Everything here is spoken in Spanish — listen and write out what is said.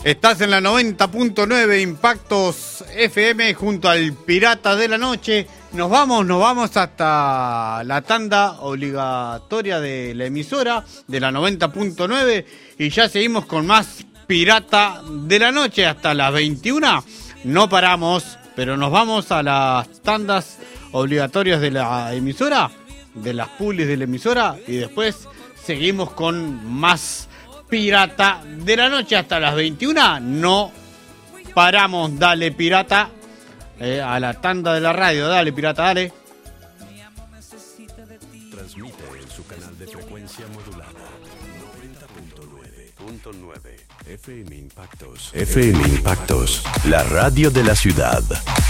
Estás en la 90.9 Impactos FM junto al Pirata de la Noche. Nos vamos hasta la tanda obligatoria de la emisora de la 90.9 y ya seguimos con más Pirata de la Noche hasta las 21. No paramos, pero nos vamos a las tandas obligatorias de la emisora, de las publis de la emisora, y después seguimos con más Pirata de la Noche hasta las 21. No paramos, dale Pirata, a la tanda de la radio, dale Pirata, dale. Transmite en su canal de frecuencia modulada 90.9 FM Impactos. FM Impactos, la radio de la ciudad.